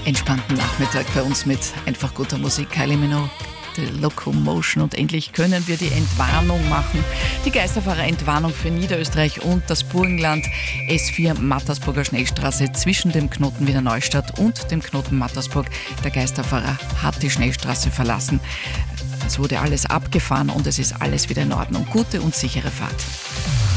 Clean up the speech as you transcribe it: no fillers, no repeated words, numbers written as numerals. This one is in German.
entspannten Nachmittag bei uns mit einfach guter Musik. Kylie Minogue, The Locomotion, und endlich können wir die Entwarnung machen. Die Geisterfahrer-Entwarnung für Niederösterreich und das Burgenland. S4 Mattersburger Schnellstraße zwischen dem Knoten Wiener Neustadt und dem Knoten Mattersburg. Der Geisterfahrer hat die Schnellstraße verlassen. Es wurde alles abgefahren und es ist alles wieder in Ordnung. Gute und sichere Fahrt.